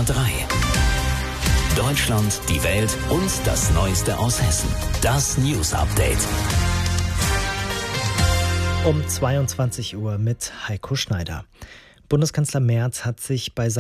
SWR 3. Deutschland, die Welt und das Neueste aus Hessen. Das News Update. Um 22 Uhr mit Heiko Schneider. Bundeskanzler Merz hat sich bei